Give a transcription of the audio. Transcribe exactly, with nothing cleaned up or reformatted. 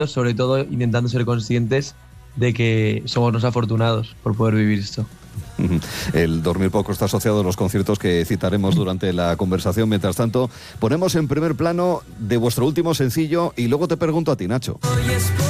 sobre todo intentando ser conscientes de que somos unos afortunados por poder vivir esto. El dormir poco está asociado a los conciertos que citaremos durante la conversación. Mientras tanto, ponemos en primer plano de vuestro último sencillo y luego te pregunto a ti, Nacho.